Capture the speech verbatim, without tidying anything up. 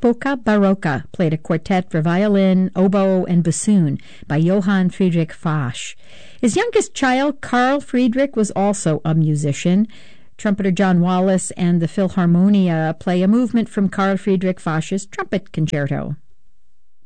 Epoca Barocca, played a quartet for violin, oboe, and bassoon by Johann Friedrich Fasch. His youngest child, Carl Friedrich, was also a musician. Trumpeter John Wallace and the Philharmonia play a movement from Carl Friedrich Fasch's Trumpet Concerto.